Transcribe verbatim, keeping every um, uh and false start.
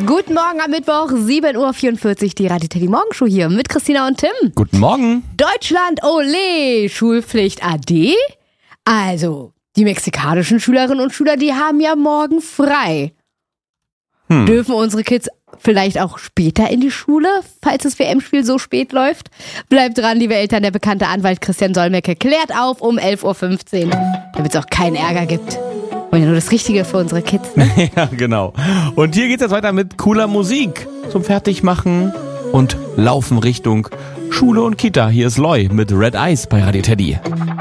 Guten Morgen am Mittwoch, sieben Uhr vierundvierzig, die Radio Teddy Morgenshow hier mit Christina und Tim. Guten Morgen. Deutschland, ole, Schulpflicht A D? Also, die mexikanischen Schülerinnen und Schüler, die haben ja morgen frei. Hm. Dürfen unsere Kids vielleicht auch später in die Schule, falls das W M-Spiel so spät läuft? Bleibt dran, liebe Eltern, der bekannte Anwalt Christian Solmecke klärt auf um elf Uhr fünfzehn, damit es auch keinen Ärger gibt. Und ja nur das Richtige für unsere Kids, ne? Ja, genau. Und hier geht's jetzt weiter mit cooler Musik zum Fertigmachen und Laufen Richtung Schule und Kita. Hier ist Loy mit Red Eyes bei Radio Teddy.